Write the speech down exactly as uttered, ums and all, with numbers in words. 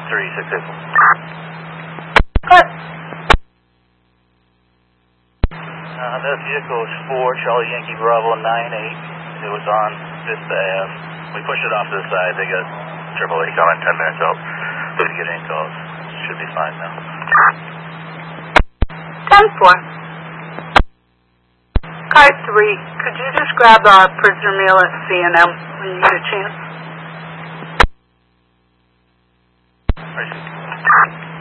three six eight. Cut. Uh, that vehicle is four Charlie Yankee Bravo nine eight. It was on Fifth Ave. We pushed it off to the side. They got triple A coming ten minutes out. We didn't get any calls. Should be fine now. ten four. Car three, could you just grab our prisoner meal at C and M when you get a chance? Right.